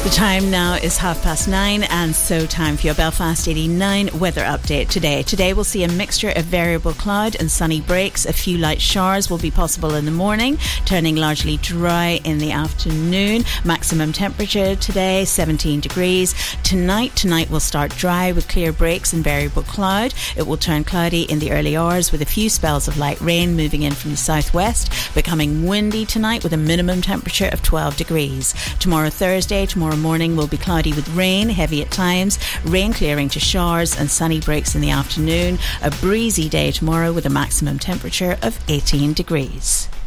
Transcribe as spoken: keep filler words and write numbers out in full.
The time now is half past nine, and so time for your Belfast eighty-nine weather update today. Today we'll see a mixture of variable cloud and sunny breaks. A few light showers will be possible in the morning, turning largely dry in the afternoon. Maximum temperature today seventeen degrees. Tonight, tonight will start dry with clear breaks and variable cloud. It will turn cloudy in the early hours with a few spells of light rain moving in from the southwest, becoming windy tonight with a minimum temperature of twelve degrees. Tomorrow Thursday, tomorrow morning will be cloudy with rain, heavy at times, rain clearing to showers and sunny breaks in the afternoon. A breezy day tomorrow with a maximum temperature of eighteen degrees.